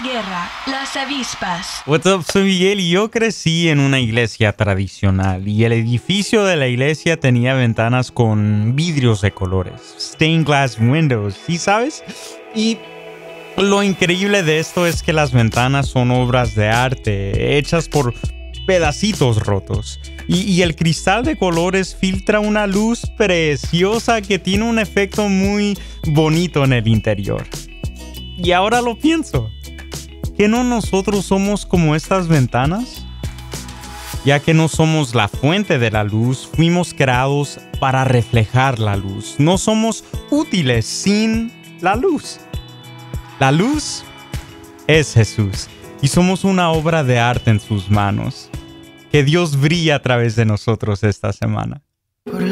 Guerra, las avispas. What's up, soy Miguel y yo crecí en una iglesia tradicional y el edificio de la iglesia tenía ventanas con vidrios de colores, stained glass windows, ¿sí sabes? Y lo increíble de esto es que las ventanas son obras de arte hechas por pedacitos rotos y el cristal de colores filtra una luz preciosa que tiene un efecto muy bonito en el interior. Y ahora lo pienso, ¿que no nosotros somos como estas ventanas? Ya que no somos la fuente de la luz, fuimos creados para reflejar la luz. No somos útiles sin la luz. La luz es Jesús y somos una obra de arte en sus manos. Que Dios brille a través de nosotros esta semana.